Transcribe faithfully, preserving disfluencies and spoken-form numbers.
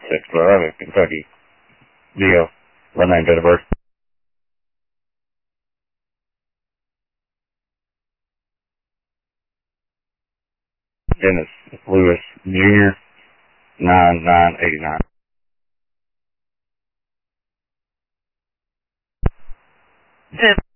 six eleven, Kentucky. Leo, one nine, date of birth. Dennis Lewis Junior, nine nine eighty-nine. Dennis